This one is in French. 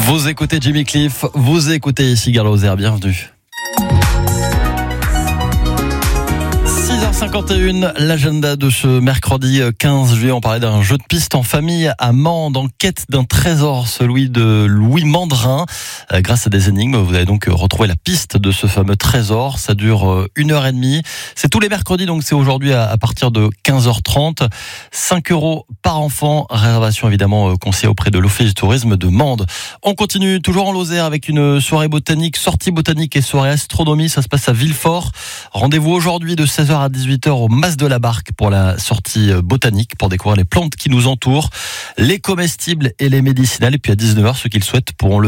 Vous écoutez Jimmy Cliff, vous écoutez ici Garloser, bienvenue. 6h51, l'agenda de ce mercredi 15 juillet. On parlait d'un jeu de piste en famille à Mende, en quête d'un trésor, celui de Louis Mandrin. Grâce à des énigmes, vous allez donc retrouver la piste de ce fameux trésor. Ça dure 1h30. C'est tous les mercredis, donc c'est aujourd'hui à partir de 15h30. 5 € par enfant. Réservation évidemment conseillée auprès de l'Office du tourisme de Mende. On continue toujours en Lozère avec une soirée botanique, sortie botanique et soirée astronomie. Ça se passe à Villefort. Rendez-vous aujourd'hui de 16h à 18h au Mas de la Barque pour la sortie botanique, pour découvrir les plantes qui nous entourent, les comestibles et les médicinales. Et puis à 19h, ceux qui le souhaitent pourront le